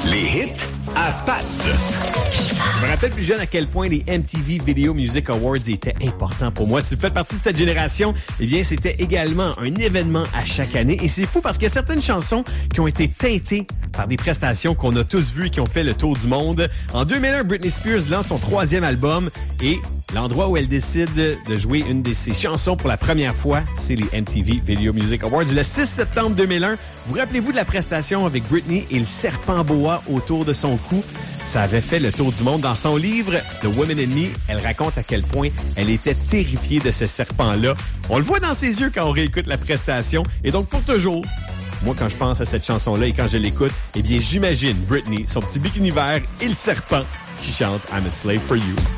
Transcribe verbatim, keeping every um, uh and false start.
Les hits à Pat. Je me rappelle plus jeune à quel point les M T V Video Music Awards étaient importants pour moi. Si vous faites partie de cette génération, eh bien, c'était également un événement à chaque année. Et c'est fou parce qu'il y a certaines chansons qui ont été teintées par des prestations qu'on a tous vues et qui ont fait le tour du monde. En deux mille un, Britney Spears lance son troisième album et l'endroit où elle décide de jouer une de ses chansons pour la première fois, c'est les M T V Video Music Awards. Le six septembre deux mille un, vous rappelez-vous de la prestation avec Britney et le serpent boa autour de son cou? Ça avait fait le tour du monde. Dans son livre The Woman in Me, elle raconte à quel point elle était terrifiée de ce serpent-là. On le voit dans ses yeux quand on réécoute la prestation. Et donc, pour toujours, moi, quand je pense à cette chanson-là et quand je l'écoute, eh bien, j'imagine Britney, son petit bikini vert et le serpent qui chante I'm a Slave for You.